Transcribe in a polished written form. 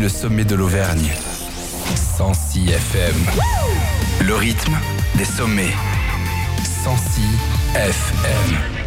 le sommet de l'Auvergne. 106 FM. Le rythme des sommets. 106 FM.